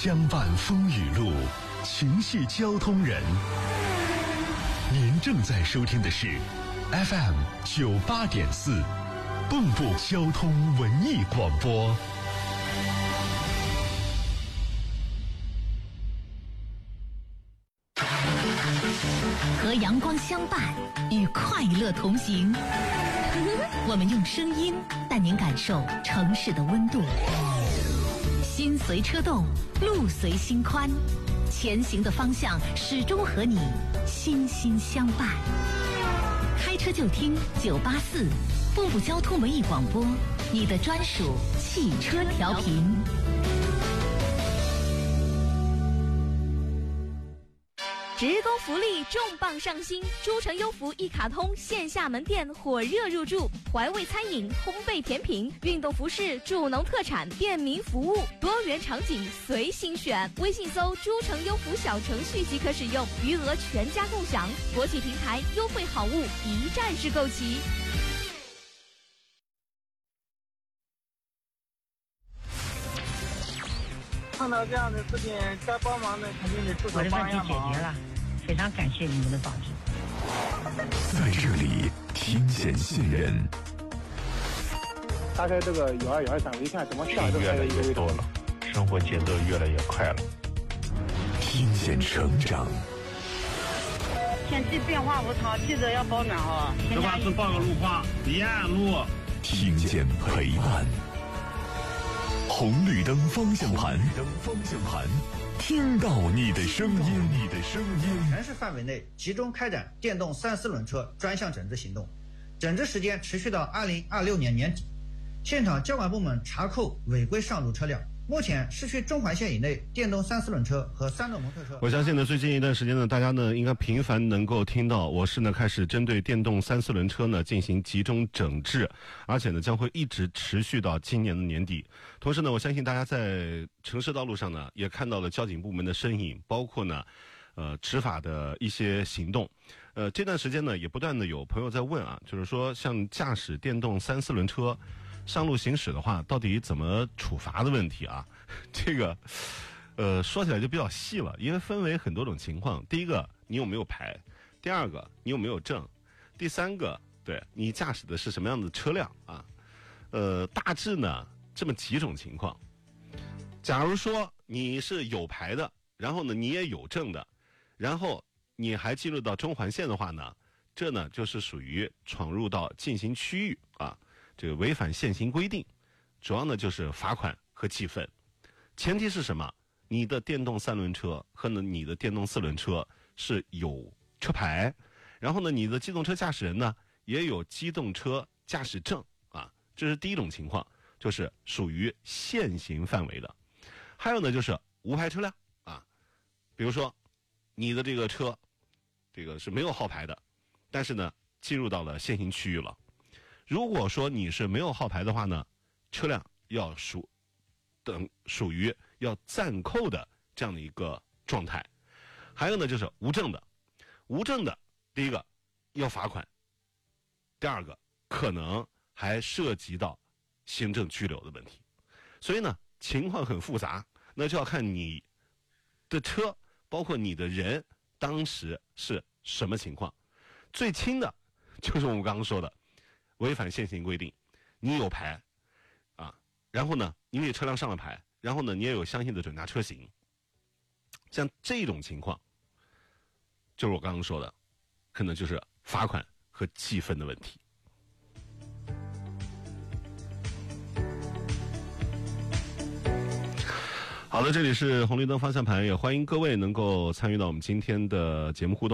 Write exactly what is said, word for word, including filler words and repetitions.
相伴风雨路，情系交通人。您正在收听的是 F M 九八点四，蚌埠交通文艺广播。 和阳光相伴，与快乐同行。我们用声音带您感受城市的温度。心随车动，路随心宽，前行的方向始终和你心心相伴。开车就听九八四，蚌埠交通文艺广播，你的专属汽车调频。 职工福利重磅上新，诸城优福一卡通线下门店火热入驻，怀味餐饮、烘焙甜品、运动服饰、助农特产、便民服务，多元场景随心选。微信搜诸城优福小程序即可使用，余额全家共享。国际平台优惠好物一站式购齐。 碰到这样的事情，该帮忙的肯定得出手帮一下忙。 我的问题解决了，非常感谢你们的帮助。 在这里听见信任。 大概这个有二有二三，我一看怎么下都越来越多了，生活节奏越来越快了。 听见成长。 天气变化无常，记得要保暖哦。 实话是报个路况，沿岸路。 听见陪伴。红绿灯方向盘，灯方向盘，听到你的声音，你的声音。 全市范围内集中开展电动三四轮车专项整治行动，整治时间持续到二零二六年年底。现场交管部门查扣违规上路车辆。目前市区中环线以内电动三四轮车和三轮摩托车， 我相信呢，最近一段时间呢，大家呢应该频繁能够听到，我市呢开始针对电动三四轮车呢进行集中整治，而且呢将会一直持续到今年的年底。同时呢，我相信大家在城市道路上呢也看到了交警部门的身影，包括呢呃执法的一些行动。呃这段时间呢也不断的有朋友在问啊，就是说像驾驶电动三四轮车上路行驶的话，到底怎么处罚的问题啊？这个，呃，说起来就比较细了，因为分为很多种情况。第一个，你有没有牌；第二个，你有没有证；第三个，对你驾驶的是什么样的车辆啊？呃，大致呢这么几种情况。假如说你是有牌的，然后呢你也有证的，然后你还进入到中环线的话呢，这呢就是属于闯入到禁行区域啊。这个违反现行规定，主要呢就是罚款和记分。前提是什么？你的电动三轮车和呢你的电动四轮车是有车牌，然后呢你的机动车驾驶人呢也有机动车驾驶证啊，这是第一种情况，就是属于现行范围的。还有呢就是无牌车辆啊，比如说你的这个车这个是没有号牌的，但是呢进入到了现行区域了。如果说你是没有号牌的话呢，车辆要属等属于要暂扣的这样的一个状态。还有呢就是无证的，无证的第一个要罚款，第二个可能还涉及到行政拘留的问题。所以呢情况很复杂，那就要看你的车包括你的人当时是什么情况。最轻的就是我们刚刚说的违反现行规定，你有牌啊，然后呢你给车辆上了牌，然后呢你也有相应的准驾车型，像这种情况就是我刚刚说的，可能就是罚款和记分的问题。好的，这里是红绿灯方向盘，也欢迎各位能够参与到我们今天的节目互动。